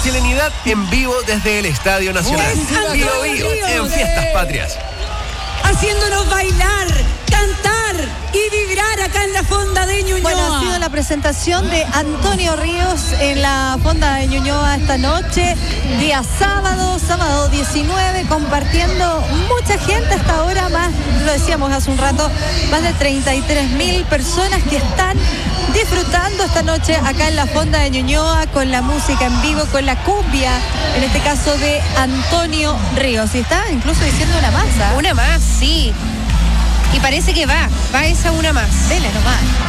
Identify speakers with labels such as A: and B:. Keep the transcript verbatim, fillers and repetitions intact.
A: chilenidad en vivo desde el Estadio Nacional.
B: Es
A: Bio
B: Antonio
A: Bio
B: Ríos.
A: en Fiestas Patrias.
B: Haciéndonos bailar, cantar y vibrar acá en la Fonda de Ñuñoa.
C: Bueno, ha sido la presentación de Antonio Ríos en la Fonda de Ñuñoa esta noche, día sábado, sábado diecinueve, compartiendo mucha gente hasta ahora, más, lo decíamos hace un rato, más de treinta y tres mil personas que están disfrutando esta noche acá en la Fonda de Ñuñoa con la música en vivo, con la cumbia, en este caso de Antonio Ríos. Y está incluso diciendo una masa.
D: Una más, sí. Y parece que va, va esa una más.
C: Dele nomás.